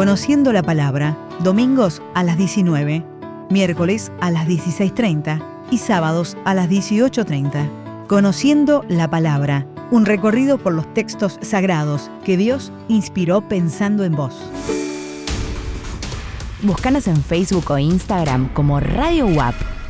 Conociendo la Palabra, domingos a las 19, miércoles a las 16:30 y sábados a las 18:30. Conociendo la Palabra, un recorrido por los textos sagrados que Dios inspiró pensando en vos. Búscanos en Facebook o Instagram como Radio UAP.